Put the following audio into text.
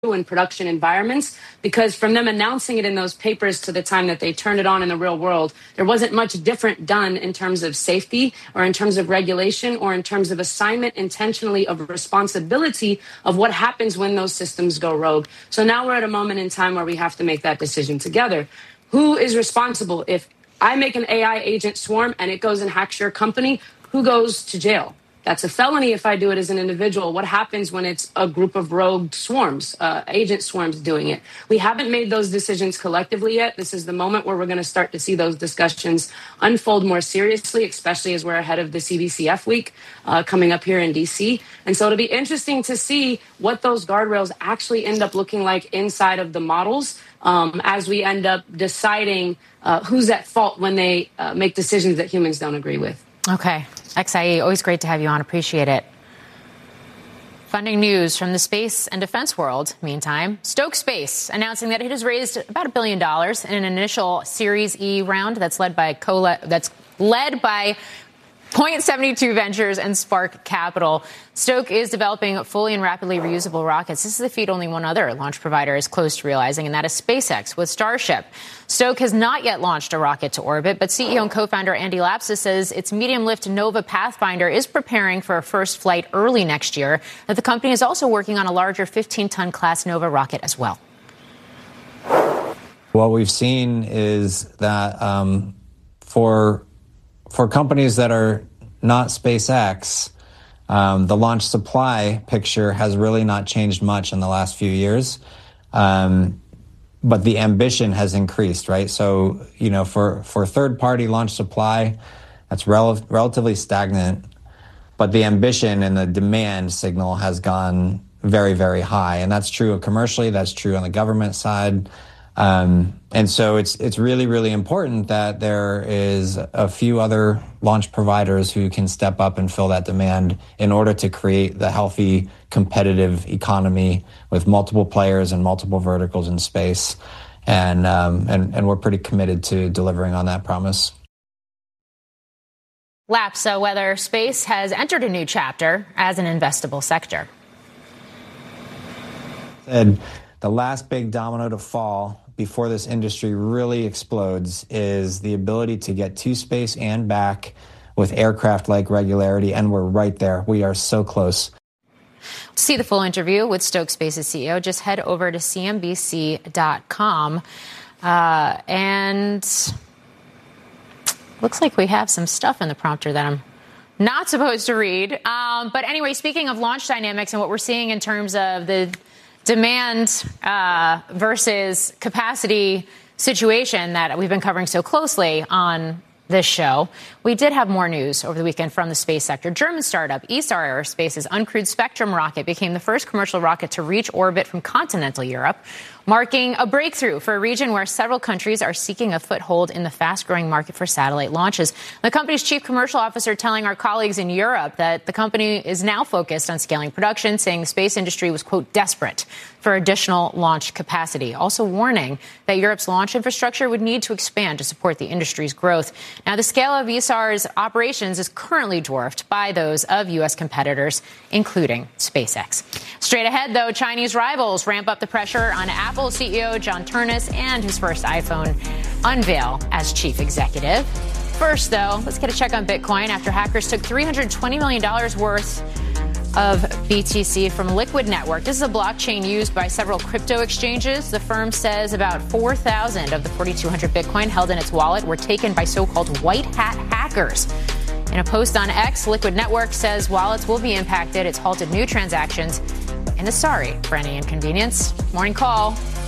in production environments, because from them announcing it in those papers to the time that they turned it on in the real world, there wasn't much different done in terms of safety or in terms of regulation or in terms of assignment intentionally of responsibility of what happens when those systems go rogue. So now we're at a moment in time where we have to make that decision together. Who is responsible? If I make an AI agent swarm and it goes and hacks your company, who goes to jail? That's a felony if I do it as an individual. What happens when it's a group of rogue swarms, agent swarms doing it? We haven't made those decisions collectively yet. This is the moment where we're going to start to see those discussions unfold more seriously, especially as we're ahead of the CBCF week coming up here in DC. And so it'll be interesting to see what those guardrails actually end up looking like inside of the models as we end up deciding who's at fault when they make decisions that humans don't agree with. Okay. XIE, always great to have you on. Appreciate it. Funding news from the space and defense world. Meantime, Stoke Space announcing that it has raised about $1 billion in an initial Series E round that's led by Point72 Ventures and Spark Capital. Stoke is developing fully and rapidly reusable rockets. This is a feat only one other launch provider is close to realizing, and that is SpaceX with Starship. Stoke has not yet launched a rocket to orbit, but CEO and co-founder Andy Lapsis says its medium-lift Nova Pathfinder is preparing for a first flight early next year. That the company is also working on a larger 15-ton class Nova rocket as well. What we've seen is that for companies that are not SpaceX, the launch supply picture has really not changed much in the last few years. But the ambition has increased, right? So, for third-party launch supply, that's relatively stagnant. But the ambition and the demand signal has gone very, very high. And that's true commercially. That's true on the government side. And so it's really, really important that there is a few other launch providers who can step up and fill that demand in order to create the healthy, competitive economy with multiple players and multiple verticals in space. And we're pretty committed to delivering on that promise. Laps, whether space has entered a new chapter as an investable sector. And the last big domino to fall before this industry really explodes is the ability to get to space and back with aircraft-like regularity, and we're right there. We are so close. To see the full interview with Stoke Space's CEO, just head over to cnbc.com. And looks like we have some stuff in the prompter that I'm not supposed to read. But anyway, speaking of launch dynamics and what we're seeing in terms of the demand versus capacity situation that we've been covering so closely on this show, we did have more news over the weekend from the space sector. German startup ESAR Aerospace's uncrewed Spectrum rocket became the first commercial rocket to reach orbit from continental Europe, marking a breakthrough for a region where several countries are seeking a foothold in the fast-growing market for satellite launches. The company's chief commercial officer telling our colleagues in Europe that the company is now focused on scaling production, saying the space industry was, quote, desperate for additional launch capacity, also warning that Europe's launch infrastructure would need to expand to support the industry's growth. Now, the scale of ESAR's operations is currently dwarfed by those of U.S. competitors, including SpaceX. Straight ahead, though, Chinese rivals ramp up the pressure on Apple CEO John Ternus and his first iPhone unveil as chief executive. First, though, let's get a check on Bitcoin after hackers took $320 million worth of BTC from Liquid Network. This is a blockchain used by several crypto exchanges. The firm says about 4,000 of the 4,200 Bitcoin held in its wallet were taken by so-called white hat hackers. In a post on X, Liquid Network says wallets will be impacted. It's halted new transactions and is sorry for any inconvenience. Morning Call